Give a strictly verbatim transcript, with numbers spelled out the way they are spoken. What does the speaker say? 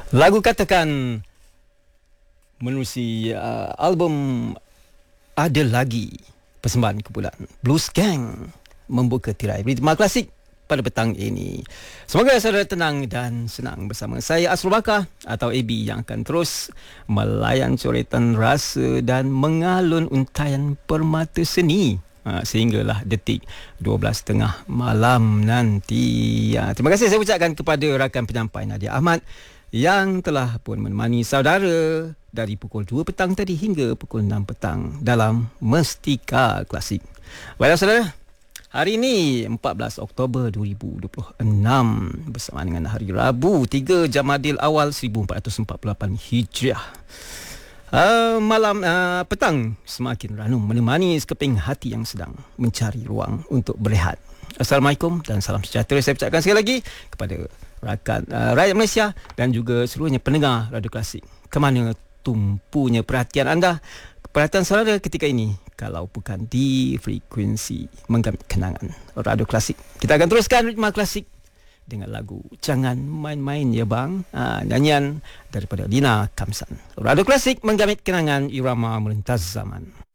Lagu Katakan menerusi uh, album Ada Lagi, persembahan kumpulan Blues Gang membuka tirai ritma klasik pada petang ini. Semoga saudara tenang dan senang bersama saya Asrul Bakar atau A B yang akan terus melayan coretan rasa dan mengalun untaian permata seni Ha, sehinggalah detik dua belas tiga puluh malam nanti. Ha, terima kasih saya ucapkan kepada rakan penyampai Nadia Ahmad yang telah pun menemani saudara dari pukul dua petang tadi hingga pukul enam petang dalam Mestika Klasik. Baiklah saudara, hari ini empat belas Oktober dua ribu dua puluh enam bersama dengan hari Rabu tiga Jamadil Awal seribu empat ratus empat puluh lapan Hijriah. Uh, malam uh, petang semakin ranum menemani sekeping hati yang sedang mencari ruang untuk berehat. Assalamualaikum dan salam sejahtera saya ucapkan sekali lagi kepada rakan uh, rakyat Malaysia dan juga seluruhnya pendengar Radio Klasik. Kemana tumpunya perhatian anda, perhatian saudara ketika ini kalau bukan di frekuensi menggamit kenangan Radio Klasik. Kita akan teruskan ritma klasik dengan lagu Jangan Main-Main Ya Bang, ha, nyanyian daripada Lina Kamsan. Radio Klasik menggamit kenangan irama melintas zaman.